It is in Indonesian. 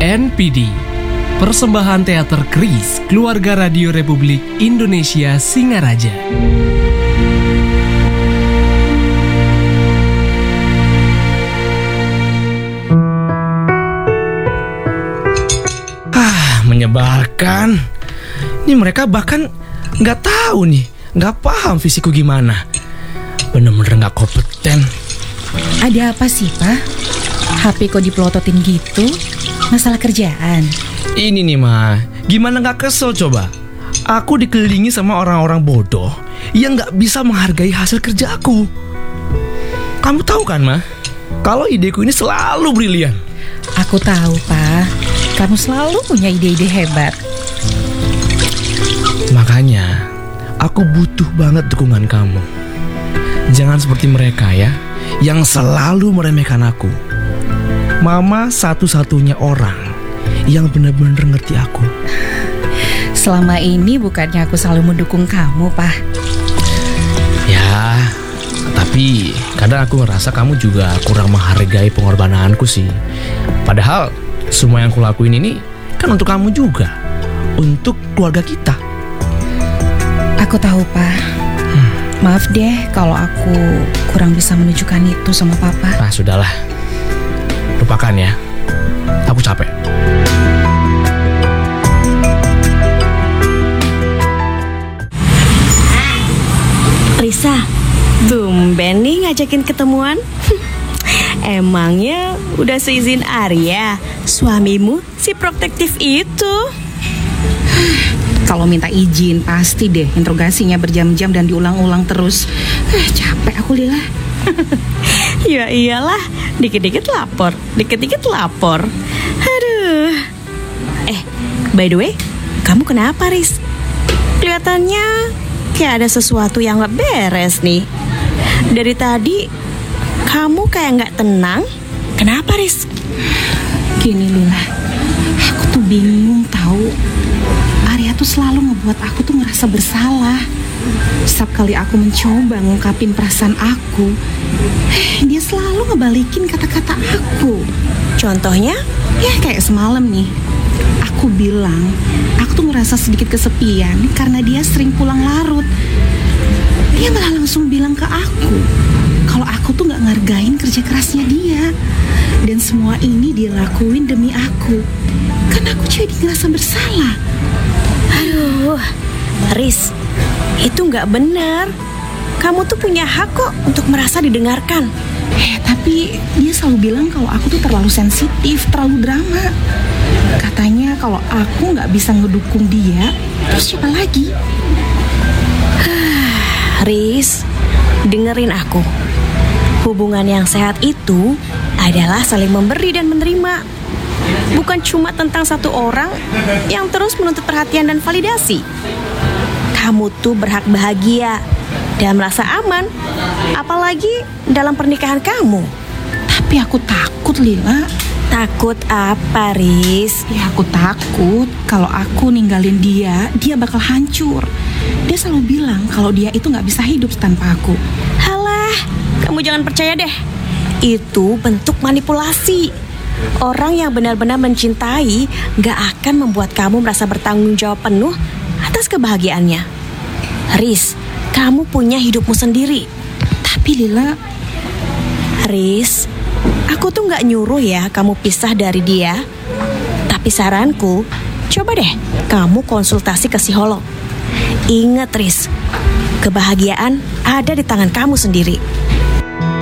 NPD, persembahan teater Kris, Keluarga Radio Republik Indonesia Singaraja. Menyebalkan. Ini mereka bahkan nggak tahu nih, nggak paham fisikku gimana. Bener-bener nggak kompeten. Ada apa sih, Pak? HP kok dipelototin gitu? Masalah kerjaan? Ini nih, Ma. Gimana nggak kesel coba? Aku dikelilingi sama orang-orang bodoh yang nggak bisa menghargai hasil kerja aku. Kamu tahu kan, Ma? Kalau ideku ini selalu brilian. Aku tahu, Pak. Kamu selalu punya ide-ide hebat. Makanya, aku butuh banget dukungan kamu. Jangan seperti mereka ya, yang selalu meremehkan aku. Mama satu-satunya orang yang benar-benar ngerti aku. Selama ini bukannya aku selalu mendukung kamu, Pak. Ya, tapi kadang aku ngerasa kamu juga kurang menghargai pengorbananku sih. Padahal semua yang aku lakuin ini kan untuk kamu juga, untuk keluarga kita. Aku tahu, Pak. Maaf deh kalau aku kurang bisa menunjukkan itu sama Papa. Nah, sudahlah. Lupakan ya. Aku capek. Risa, tumben nih ngajakin ketemuan. Emangnya udah seizin Arya, suamimu si protektif itu? Kalau minta izin pasti deh interogasinya berjam-jam dan diulang-ulang terus. Capek aku, Lila. Ya iyalah, dikit-dikit lapor, dikit-dikit lapor. Aduh. By the way, kamu kenapa, Riz? Kelihatannya kayak ada sesuatu yang gak beres nih. Dari tadi kamu kayak gak tenang. Kenapa, Riz? Gini, Lila, aku tuh bingung tahu. Arya tuh selalu ngebuat aku tuh ngerasa bersalah. Setiap kali aku mencoba ngungkapin perasaan aku, dia selalu ngebalikin kata-kata aku. Contohnya? Ya kayak semalam nih, aku bilang aku tuh ngerasa sedikit kesepian karena dia sering pulang larut. Dia malah langsung bilang ke aku kalau aku tuh gak ngargain kerja kerasnya dia. Dan semua ini dia lakuin demi aku, karena aku jadi ngerasa bersalah. Aduh, Riz, itu gak benar. Kamu tuh punya hak kok untuk merasa didengarkan. Tapi dia selalu bilang kalau aku tuh terlalu sensitif, terlalu drama. Katanya kalau aku gak bisa ngedukung dia, terus siapa lagi? Riz, dengerin aku. Hubungan yang sehat itu adalah saling memberi dan menerima. Bukan cuma tentang satu orang yang terus menuntut perhatian dan validasi. Kamu tuh berhak bahagia dan merasa aman, apalagi dalam pernikahan kamu. Tapi aku takut, Lila. Takut apa, Riz? Ya aku takut kalau aku ninggalin dia, dia bakal hancur. Dia selalu bilang kalau dia itu gak bisa hidup tanpa aku. Halah, kamu jangan percaya deh. Itu bentuk manipulasi. Orang yang benar-benar mencintai gak akan membuat kamu merasa bertanggung jawab penuh atas kebahagiaannya. Riz, kamu punya hidupmu sendiri. Tapi Lila, Riz, aku tuh gak nyuruh ya kamu pisah dari dia. Tapi saranku, coba deh kamu konsultasi ke psikolog. Ingat, Riz, kebahagiaan ada di tangan kamu sendiri.